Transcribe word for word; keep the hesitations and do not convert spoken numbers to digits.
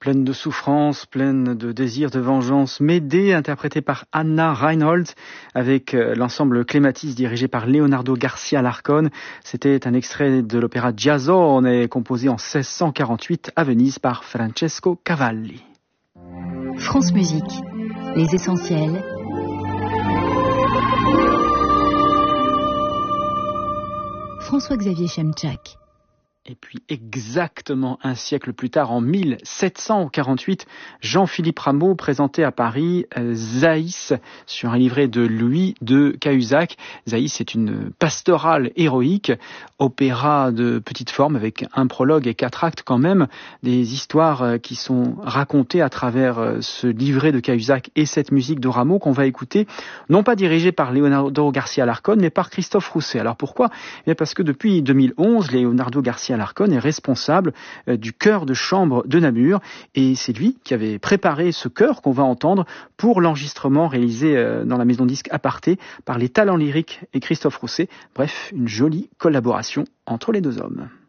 pleine de souffrance, pleine de désir de vengeance. Médée, interprétée par Anna Reinhold, avec l'ensemble Clématis dirigé par Leonardo Garcia Larcón. C'était un extrait de l'opéra Giasone, composé en seize cent quarante-huit à Venise par Francesco Cavalli. France Musique, les essentiels. François-Xavier Chemchak. Et puis exactement un siècle plus tard, en mille sept cent quarante-huit, Jean-Philippe Rameau présentait à Paris euh, Zaïs sur un livret de Louis de Cahuzac. Zaïs est une pastorale héroïque, opéra de petite forme avec un prologue et quatre actes quand même, des histoires qui sont racontées à travers ce livret de Cahuzac et cette musique de Rameau qu'on va écouter, non pas dirigée par Leonardo Garcia Larcón, mais par Christophe Rousset. Alors pourquoi ? Eh bien parce que depuis deux mille onze, Leonardo Garcia Larcón est responsable du chœur de chambre de Namur et c'est lui qui avait préparé ce chœur qu'on va entendre pour l'enregistrement réalisé dans la maison disque Aparté par les talents lyriques et Christophe Rousset. Bref, une jolie collaboration entre les deux hommes.